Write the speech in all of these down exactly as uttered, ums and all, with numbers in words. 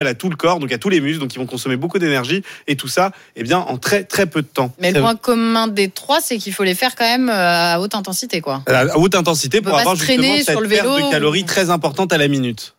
à tout le corps, donc à tous les muscles, donc ils vont consommer beaucoup d'énergie et tout ça, eh bien, en très très peu de temps. Mais le point commun des trois, c'est qu'il faut les faire quand même à haute intensité, quoi. À haute intensité pour avoir justement cette sur le vélo, perte de calories très importante à la minute.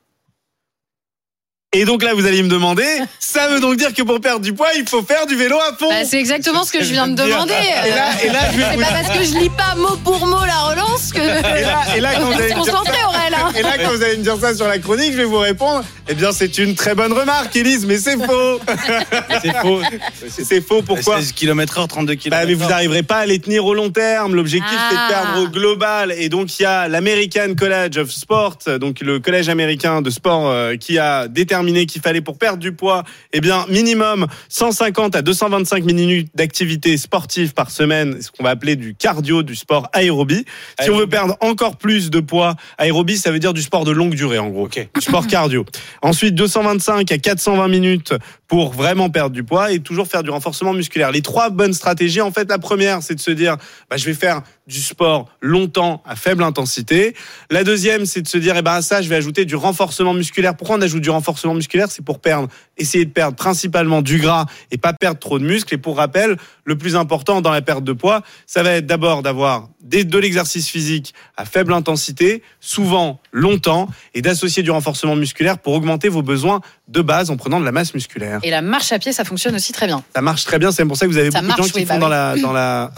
Et donc là, vous allez me demander, ça veut donc dire que pour perdre du poids, il faut faire du vélo à fond. Bah, c'est exactement ce que je viens de demander. Et là, et là, je vais c'est vous... pas parce que je lis pas mot pour mot la relance que. Et là, et là quand vous allez se concentrer, Aurel. Hein. Et là, quand vous allez me dire ça sur la chronique, je vais vous répondre. Eh bien, c'est une très bonne remarque, Élise, mais c'est faux. C'est faux. C'est faux. Pourquoi ? seize kilomètres heure, trente-deux kilomètres heure. Bah, mais vous n'arriverez pas à les tenir au long terme. L'objectif, ah. c'est de perdre au global. Et donc, il y a l'American College of Sport, donc le collège américain de sport, euh, qui a déterminé qu'il fallait pour perdre du poids, eh bien, minimum cent cinquante à deux cent vingt-cinq minutes d'activité sportive par semaine, ce qu'on va appeler du cardio, du sport aérobie. Si on veut perdre encore plus de poids, aérobie, ça veut dire du sport de longue durée, en gros. Okay. Sport cardio. Ensuite, deux cent vingt-cinq à quatre cent vingt minutes pour vraiment perdre du poids et toujours faire du renforcement musculaire. Les trois bonnes stratégies, en fait, la première, c'est de se dire, bah, je vais faire du sport longtemps à faible intensité. La deuxième, c'est de se dire, eh ben, à ça, je vais ajouter du renforcement musculaire. Pourquoi on ajoute du renforcement musculaire ? C'est pour perdre, essayer de perdre principalement du gras et pas perdre trop de muscles. Et pour rappel, le plus important dans la perte de poids, ça va être d'abord d'avoir des, de l'exercice physique à faible intensité, souvent longtemps, et d'associer du renforcement musculaire pour augmenter vos besoins de base en prenant de la masse musculaire. Et la marche à pied, ça fonctionne aussi très bien. Ça marche très bien, c'est pour ça que vous avez ça beaucoup marche, de gens qui oui, font bah dans oui. la... Dans la...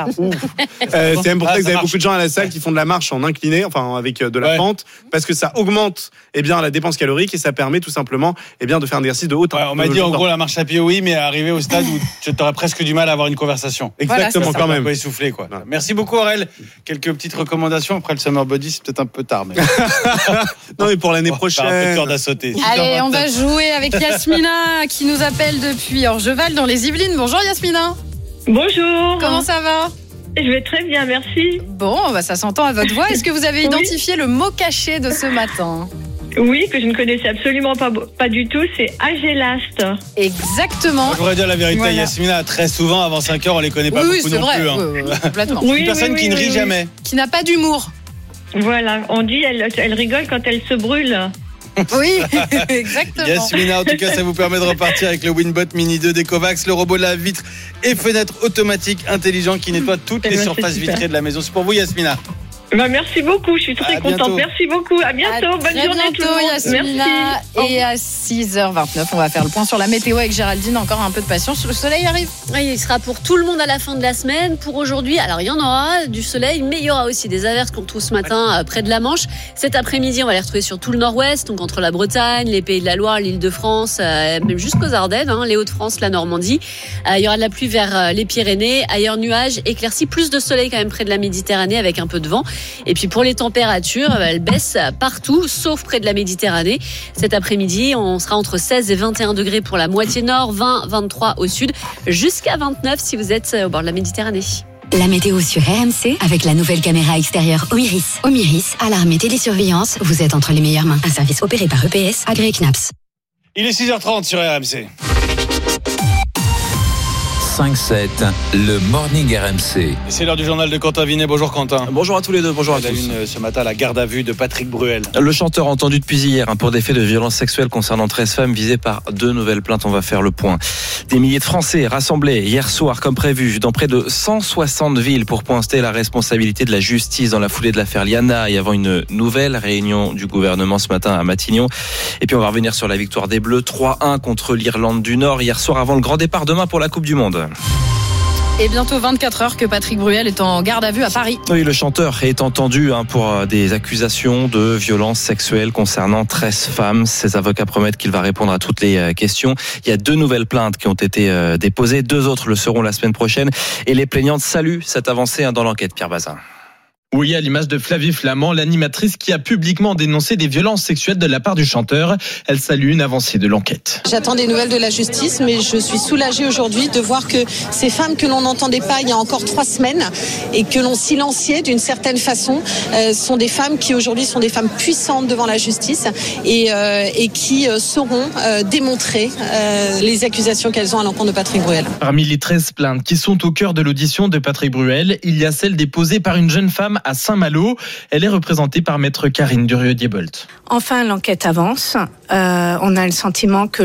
euh, c'est même pour ah, ça que vous avez marche. beaucoup de gens à la salle qui font de la marche en incliné, enfin avec de la ouais. pente, parce que ça augmente eh bien, la dépense calorique et ça permet tout simplement eh bien, de faire un exercice de haute ouais, on m'a dit en gros la marche à pied oui, mais arriver au stade où tu aurais presque du mal à avoir une conversation. Exactement, voilà, quand même. Pas essoufflé, quoi. Voilà. Merci beaucoup Aurel. Quelques petites recommandations après le Summer Body, c'est peut-être un peu tard. Mais... non mais pour l'année bon, prochaine. Un peu peur d'assauter. Allez, on va jouer avec Yasmina qui nous appelle depuis Orgeval dans les Yvelines. Bonjour Yasmina. Bonjour. Comment ça va ? Je vais très bien, merci. Bon, bah ça s'entend à votre voix. Est-ce que vous avez identifié oui. le mot caché de ce matin ? Oui, que je ne connaissais absolument pas, pas du tout, c'est Agélast. Exactement. Je voudrais dire la vérité, voilà. Yasmina, très souvent, avant cinq heures, on les connaît pas oui, beaucoup c'est non vrai. plus. Hein. Oui, oui, complètement. Une oui, personne oui, qui oui, ne rit oui. jamais. Qui n'a pas d'humour. Voilà, on dit, elle, elle rigole quand elle se brûle. Oui, exactement. Yasmina, en tout cas, ça vous permet de repartir avec le Winbot Mini deux d'Ecovacs, le robot de la vitre et fenêtre automatique intelligent qui nettoie toutes les surfaces vitrées de la maison. C'est pour vous, Yasmina. Bah merci beaucoup, je suis très à contente. Bientôt. Merci beaucoup. À bientôt. À Bonne très journée bientôt, tout le monde. Yasmina. Merci. Et à six heures vingt-neuf, on va faire le point sur la météo avec Géraldine. Encore un peu de patience. Le soleil arrive. Oui, il sera pour tout le monde à la fin de la semaine. Pour aujourd'hui, alors il y en aura du soleil, mais il y aura aussi des averses comme tout ce matin près de la Manche. Cet après-midi, on va les retrouver sur tout le nord-ouest, donc entre la Bretagne, les Pays de la Loire, l'Île-de-France, euh, même jusqu'aux Ardennes, hein, les Hauts-de-France, la Normandie. Euh, il y aura de la pluie vers euh, les Pyrénées. Ailleurs, nuages, éclaircies, plus de soleil quand même près de la Méditerranée avec un peu de vent. Et puis pour les températures, elles baissent partout, sauf près de la Méditerranée. Cet après-midi, on sera entre seize et vingt et un degrés pour la moitié nord, vingt, vingt-trois au sud, jusqu'à vingt-neuf si vous êtes au bord de la Méditerranée. La météo sur R M C avec la nouvelle caméra extérieure Omiris. Omiris, alarme et télésurveillance, vous êtes entre les meilleures mains. Un service opéré par E P S, agréé C N A P S. Il est six heures trente sur R M C. cinq sept, le Morning R M C. Et c'est l'heure du journal de Quentin Vinet. Bonjour Quentin. Bonjour à tous les deux, bonjour à tous. La une ce matin, la garde à vue de Patrick Bruel. Le chanteur entendu depuis hier hein, pour des faits de violence sexuelle concernant treize femmes visées par deux nouvelles plaintes. On va faire le point. Des milliers de Français rassemblés hier soir comme prévu dans près de cent soixante villes pour pointer la responsabilité de la justice dans la foulée de l'affaire Liana et avant une nouvelle réunion du gouvernement ce matin à Matignon. Et puis on va revenir sur la victoire des Bleus trois un contre l'Irlande du Nord hier soir avant le grand départ demain pour la Coupe du Monde. Et bientôt vingt-quatre heures que Patrick Bruel est en garde à vue à Paris. Oui, le chanteur est entendu hein, pour des accusations de violences sexuelles concernant treize femmes. Ses avocats promettent qu'il va répondre à toutes les questions. Il y a deux nouvelles plaintes qui ont été déposées. Deux autres le seront la semaine prochaine. Et les plaignantes saluent cette avancée hein, dans l'enquête, Pierre Bazin. Oui, à l'image de Flavie Flamand, l'animatrice qui a publiquement dénoncé des violences sexuelles de la part du chanteur. Elle salue une avancée de l'enquête. J'attends des nouvelles de la justice, mais je suis soulagée aujourd'hui de voir que ces femmes que l'on n'entendait pas il y a encore trois semaines et que l'on silenciait d'une certaine façon euh, sont des femmes qui aujourd'hui sont des femmes puissantes devant la justice et, euh, et qui euh, sauront euh, démontrer euh, les accusations qu'elles ont à l'encontre de Patrick Bruel. Parmi les treize plaintes qui sont au cœur de l'audition de Patrick Bruel, il y a celle déposée par une jeune femme à Saint-Malo. Elle est représentée par maître Karine Durieux-Diebold. Enfin, l'enquête avance. Euh, on a le sentiment que